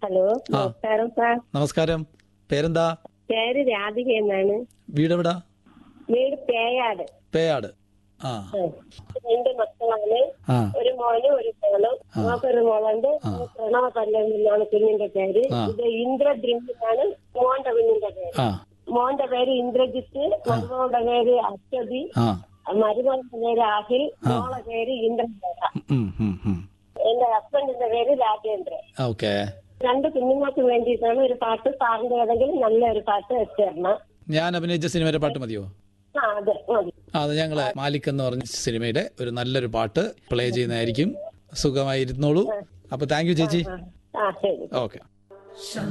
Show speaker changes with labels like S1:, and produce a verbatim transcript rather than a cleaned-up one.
S1: Hello, നമസ്കാരം sir.
S2: നമസ്കാരം. പേരെന്താ?
S1: പേര് രാധിക എന്നാണ്.
S2: വീടെവിടാ?
S1: വീട് പേയാട്.
S2: പേയാട്. ആ
S1: രണ്ട് മക്കളാണ്.
S2: ആ
S1: ഒരു മോനും ഒരു മോളും. മോക്കൊരു മോളുണ്ട്. പ്രണവ പല്ലവി എന്നാണ് കുഞ്ഞിന്റെ പേര്. ഇത് ഇന്ദ്രദ്രിംഗ് എന്നാണ് മോന്റെ കുഞ്ഞിന്റെ പേര്.
S2: ആ
S1: മോന്റെ പേര് ഇന്ദ്രജിത്ത്, മരുമകളുടെ പേര് അശ്വതി,
S2: ആ
S1: മരുമകളുടെ പേര് അഖിൽ, മോളെ പേര് ഇന്ദ്രജേഖ.
S2: ഉം, ഉം, ഉം.
S1: എന്റെ ഹസ്ബൻഡിന്റെ പേര് രാജേന്ദ്രൻ.
S2: ഓക്കെ.
S1: രണ്ട് കുഞ്ഞുങ്ങൾക്ക് വേണ്ടിയിട്ടാണ് ഒരു പാട്ട്. സാറിന്റെ ഏതെങ്കിലും നല്ലൊരു പാട്ട് എത്തിരണം.
S2: ഞാൻ അഭിനയിച്ച സിനിമയുടെ പാട്ട് മതിയോ?
S1: ആ അതെ മതി.
S2: അത് ഞങ്ങള് മാലിക് എന്ന് പറഞ്ഞ സിനിമയുടെ ഒരു നല്ലൊരു പാട്ട് പ്ലേ ചെയ്യുന്നതായിരിക്കും. സുഖമായിരുന്നോളൂ. അപ്പൊ താങ്ക് യു ചേച്ചി.
S1: ആ ശരി.
S2: ഓക്കെ.